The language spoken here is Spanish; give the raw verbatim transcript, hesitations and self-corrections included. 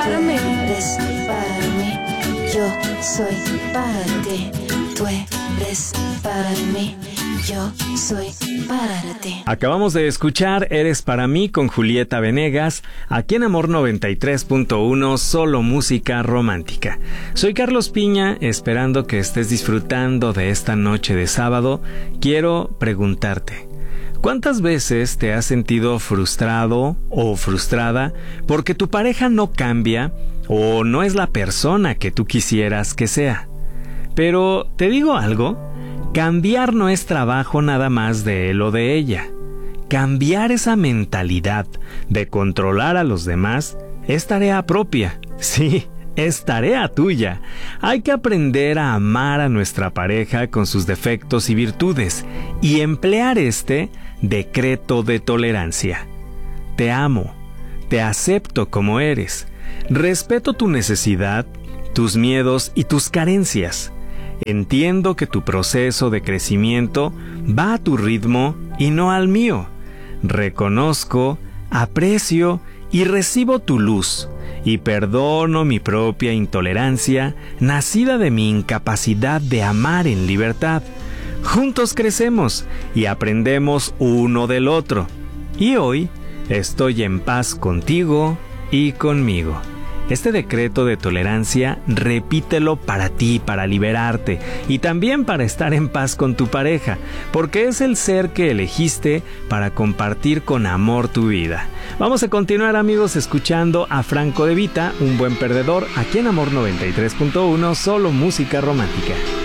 para mí. Eres para mí, yo soy para ti. Tú eres para mí, yo soy para ti. Acabamos de escuchar Eres para mí con Julieta Venegas, aquí en Amor noventa y tres punto uno, solo música romántica. Soy Carlos Piña, esperando que estés disfrutando de esta noche de sábado. Quiero preguntarte, ¿cuántas veces te has sentido frustrado o frustrada porque tu pareja no cambia o no es la persona que tú quisieras que sea? Pero, ¿te digo algo? Cambiar no es trabajo nada más de él o de ella. Cambiar esa mentalidad de controlar a los demás es tarea propia. Sí, es tarea tuya. Hay que aprender a amar a nuestra pareja con sus defectos y virtudes y emplear este decreto de tolerancia. Te amo, te acepto como eres, respeto tu necesidad, tus miedos y tus carencias. Entiendo que tu proceso de crecimiento va a tu ritmo y no al mío. Reconozco, aprecio y recibo tu luz, y perdono mi propia intolerancia, nacida de mi incapacidad de amar en libertad. Juntos crecemos y aprendemos uno del otro. Y hoy estoy en paz contigo y conmigo. Este decreto de tolerancia, repítelo para ti, para liberarte y también para estar en paz con tu pareja, porque es el ser que elegiste para compartir con amor tu vida. Vamos a continuar, amigos, escuchando a Franco De Vita, Un buen perdedor, aquí en Amor noventa y tres punto uno, solo música romántica.